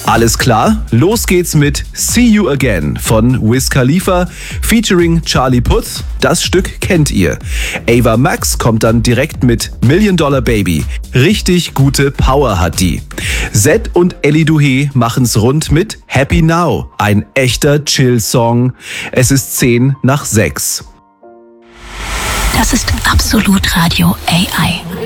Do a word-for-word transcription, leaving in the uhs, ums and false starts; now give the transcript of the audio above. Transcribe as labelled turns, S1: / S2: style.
S1: Alles klar, los geht's mit See You Again von Wiz Khalifa featuring Charlie Puth. Das Stück kennt ihr. Ava Max kommt dann direkt mit Million Dollar Baby. Richtig gute Power hat die. Zed und Ellie Duhé machen's rund mit Happy Now. Ein echter Chill-Song. Es ist zehn nach sechs.
S2: Das ist Absolut Radio A I.